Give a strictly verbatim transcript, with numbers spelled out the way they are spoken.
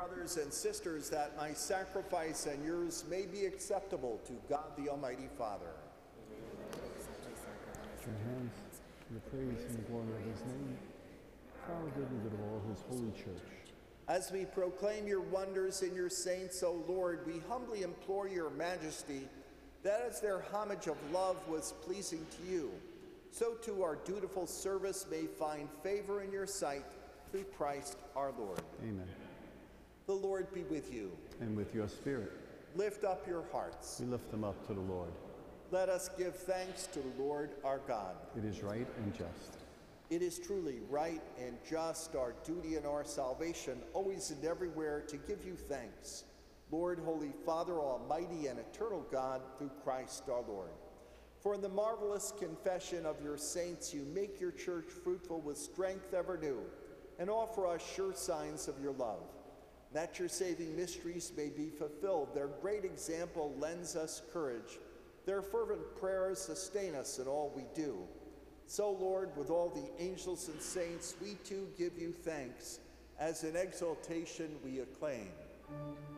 brothers and sisters, that my sacrifice and yours may be acceptable to God the Almighty Father. Lift your hands to the praise and the glory of his name, for our good and good of all his holy church. As we proclaim your wonders and your saints, O Lord, we humbly implore your majesty that as their homage of love was pleasing to you, so too our dutiful service may find favor in your sight through Christ our Lord. Amen. The Lord be with you. And with your spirit, Lift up your hearts. we lift them up to the Lord. Let us give thanks to the Lord our God. It is right and just. It is truly right and just, our duty and our salvation, always and everywhere, to give you thanks, Lord, Holy Father, Almighty and eternal God, through Christ our Lord. For in the marvelous confession of your saints, you make your church fruitful with strength ever new, and offer us sure signs of your love. That your saving mysteries may be fulfilled, their great example lends us courage. Their fervent prayers sustain us in all we do. So, Lord, with all the angels and saints, we too give you thanks, as in exaltation we acclaim.